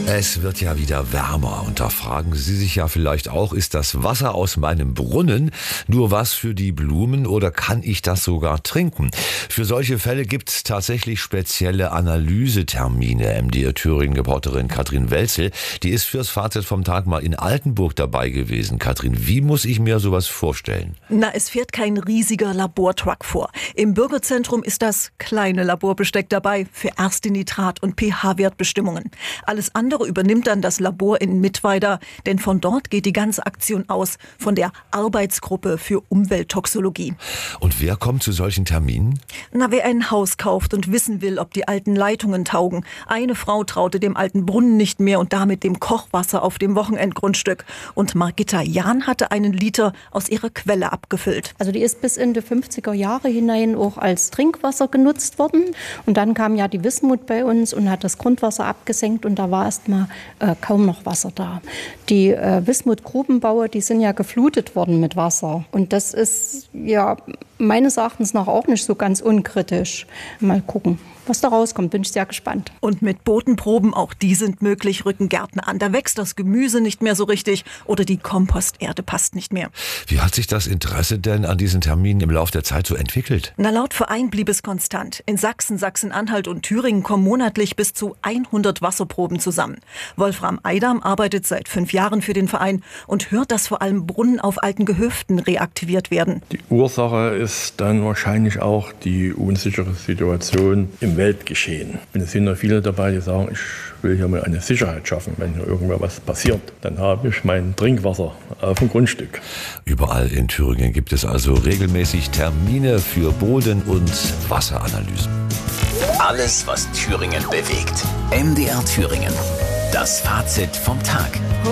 Es wird ja wieder wärmer und da fragen Sie sich ja vielleicht auch, ist das Wasser aus meinem Brunnen nur was für die Blumen oder kann ich das sogar trinken? Für solche Fälle gibt es tatsächlich spezielle Analysetermine. MDR Thüringen-Reporterin Katrin Welzel, die ist fürs Fazit vom Tag mal in Altenburg dabei gewesen. Katrin, wie muss ich mir sowas vorstellen? Na, es fährt kein riesiger Labortruck vor. Im Bürgerzentrum ist das kleine Laborbesteck dabei für erste Nitrat- und pH-Wertbestimmungen. Alles andere übernimmt dann das Labor in Mittweida, denn von dort geht die ganze Aktion aus, von der Arbeitsgruppe für Umwelttoxologie. Und wer kommt zu solchen Terminen? Na, wer ein Haus kauft und wissen will, ob die alten Leitungen taugen. Eine Frau traute dem alten Brunnen nicht mehr und damit dem Kochwasser auf dem Wochenendgrundstück. Und Margitta Jahn hatte einen Liter aus ihrer Quelle abgefüllt. Also die ist bis in die 50er Jahre hinein auch als Trinkwasser genutzt worden. Und dann kam ja die Wismut bei uns und hat das Grundwasser abgesenkt und da war erst mal kaum noch Wasser da. Die Wismut-Grubenbaue, die sind ja geflutet worden mit Wasser. Und das ist ja meines Erachtens nach auch nicht so ganz unkritisch. Mal gucken, was da rauskommt. Bin ich sehr gespannt. Und mit Bodenproben, auch die sind möglich, rücken Gärtner an. Da wächst das Gemüse nicht mehr so richtig oder die Komposterde passt nicht mehr. Wie hat sich das Interesse denn an diesen Terminen im Laufe der Zeit so entwickelt? Na, laut Verein blieb es konstant. In Sachsen, Sachsen-Anhalt und Thüringen kommen monatlich bis zu 100 Wasserproben zusammen. Wolfram Eidam arbeitet seit 5 Jahren für den Verein und hört, dass vor allem Brunnen auf alten Gehöften reaktiviert werden. Die Ursache ist dann wahrscheinlich auch die unsichere Situation im Weltgeschehen. Und es sind ja viele dabei, die sagen, ich will hier mal eine Sicherheit schaffen. Wenn hier irgendwann was passiert, dann habe ich mein Trinkwasser auf dem Grundstück. Überall in Thüringen gibt es also regelmäßig Termine für Boden- und Wasseranalysen. Alles, was Thüringen bewegt. MDR Thüringen. Das Fazit vom Tag.